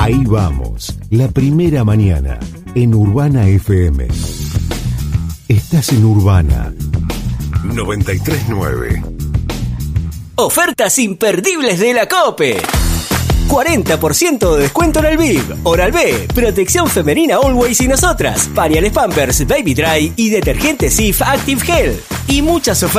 Ahí vamos, la primera mañana en Urbana FM. Estás en Urbana 93.9. Ofertas imperdibles de la COPE. 40% de descuento en el Viv, Oral-B, protección femenina Always y Nosotras, pañales Pampers, Baby Dry y detergente Cif Active Gel. Y muchas ofertas